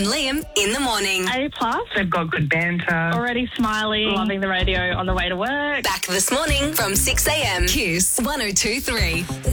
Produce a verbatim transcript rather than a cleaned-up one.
and Liam in the morning. A plus. They've got good banter. Already smiling. Loving the radio on the way to work. Back this morning from six a.m. Kiss one oh two three.